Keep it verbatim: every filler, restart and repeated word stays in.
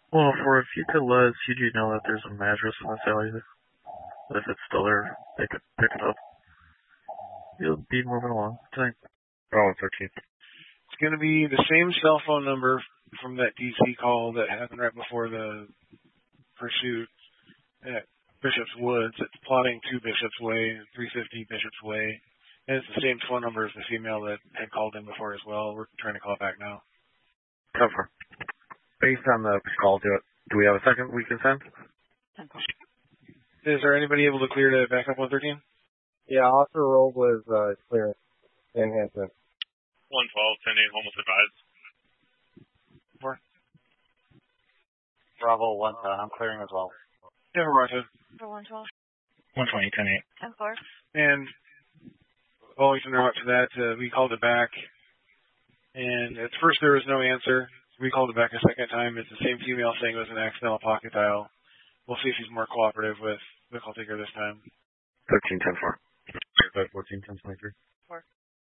Well, for if you could let C G know that there's a mattress in this alley, if it's still there, they could pick it up. You'll be moving along. Tonight. Oh, thirteenth. It's going to be the same cell phone number from that D C call that happened right before the pursuit at Bishop's Woods. It's plotting two Bishop's Way, three fifty Bishop's Way. And it's the same phone number as the female that had called in before as well. We're trying to call it back now. Cover. Based on the call, do, it, do we have a second we can send? Is there anybody able to clear to back up one thirteen? Yeah, Officer Roll was uh, clearance enhancement. one twelve, ten eight, almost advised. Four. Bravo, one seven, I'm clearing as well. Yeah, Roger. For one twelve. one twenty, ten eight. ten four. And always interrupt to that, uh, we called it back. And at first there was no answer. We called it back a second time. It's the same female saying it was an accidental pocket dial. We'll see if she's more cooperative with the call taker this time. thirteen ten four. fourteen ten twenty-three. Four.